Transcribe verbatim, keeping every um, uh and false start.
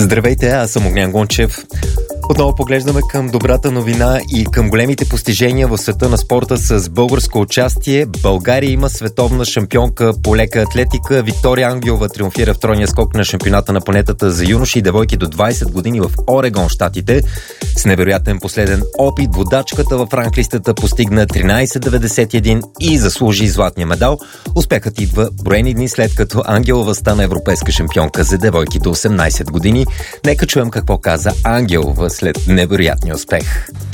Здравейте, аз съм Огнян Гончев. Отново поглеждаме към добрата новина и към големите постижения в света на спорта с българско участие. България има световна шампионка по лека атлетика. Виктория Ангелова триумфира в тройния скок на шампионата на планетата за юноши и девойки до двайсет години в Орегон, щатите. С невероятен последен опит водачката в ранглистата постигна тринайсет деветдесет и един и заслужи златния медал. Успехът идва броени дни след като Ангелова стана европейска шампионка за девойки до осемнайсет години. Нека чуем какво каза Ангелова след невероятния успех.